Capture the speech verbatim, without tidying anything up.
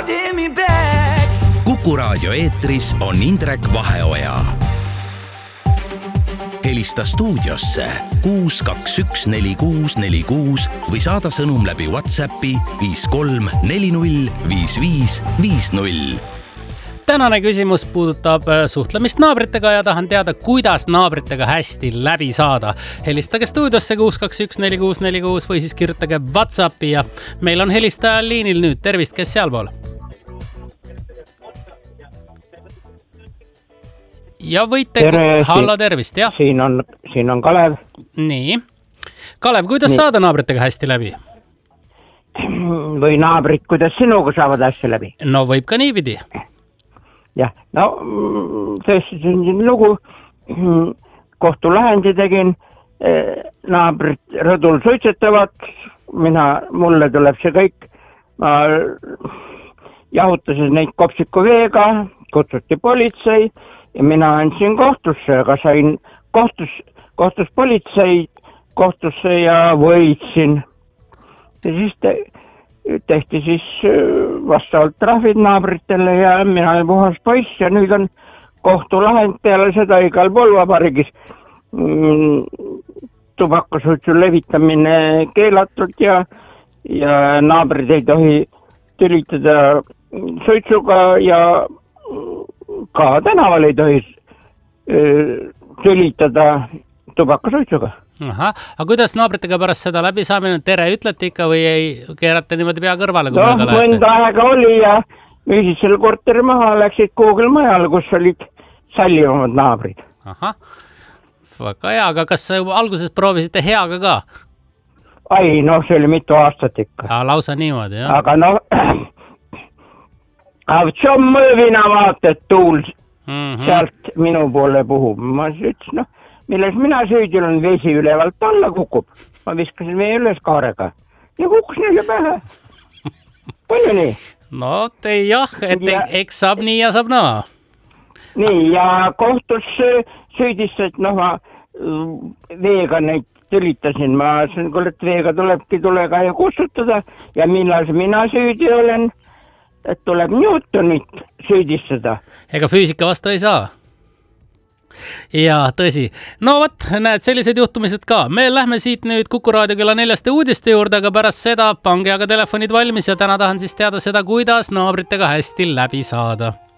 holding me back. Kuku Raadio eetris on Indrek Vaheoja. Helista stuudiosse kuus kaks üks neli kuus neli kuus või saada sõnum läbi WhatsAppi viis kolm neli null viis viis viis null. Tänane küsimus puudutab suhtlemist naabritega ja tahan teada, kuidas naabritega hästi läbi saada. Helistage stuudiosse kuus kaks üks neli kuus neli kuus või siis kirjutage WhatsAppi ja meil on helistaja liinil nüüd. Tervist, kes sealpool? Ja võite... Tere, Hallo, tervist, jah. Siin on, siin on Kalev. Nii. Kalev, kuidas Nii. saada naabritega hästi läbi? Või naabrid, kuidas sinuga saavad hästi läbi? No võib ka niipidi. Jah, no tõesti siin lugu. Kohtulahendi tegin. Naabrid rõdul suitsetavad. Mina, mulle tuleb see kõik. Ma jahutasin neid kopsiku veega. Kutsuti politsei. Ja mina andsin kohtusse, aga sain kohtus, kohtus politsei kohtusse ja võitsin. Ja siis te, tehti siis vastavalt trahvid naabritele ja mina olen puhas poiss ja nüüd on kohtulahend peale seda igal pool vabariigis. Tubakasuitsu levitamine keelatud ja, ja naabrid ei tohi tülitada suitsuga ja ka tänaval ei tohi tülitada tubakasuitsuga. Aha, aga kuidas naabritega pärast seda läbi saamine? Tere ütlete ikka või ei keerate niimoodi pea kõrvale? No, mõnda aega oli ja müüsid selle korteri maha, läksid kuhugil majal, kus olid sallivamad naabrid. Aha, väga hea, aga kas alguses proovisite heaga ka? Ai, no see oli mitu aastat ikka. Ja, lausa niimoodi, jah? Aga no... Aga see on mõõvina vaata, et tuul mm-hmm. sealt minu poole puhub. Ma ütlesin, noh, milles mina süüdi olen, vesi ülevalt alla kukub. Ma viskasin vee üles kaarega ja kukkus neile pähe. Palju nii? No, te jah, et ja, eks saab nii ja saab naa. Nii, ja kohtus süüdistad, noh, ma veega neid tülitasin. Ma ütlesin, kuule, et veega tulebki tulega ja kustutada ja millal mina süüdi olen, et tuleb Newtonit süüdistada. Ega füüsika vastu ei saa. Ja tõsi. No võt, näed, sellised juhtumised ka. Me lähme siit nüüd Kuku Raadio kella neljaste uudiste juurde, aga pärast seda pange aga telefonid valmis ja täna tahan siis teada seda, kuidas naabritega hästi läbi saada.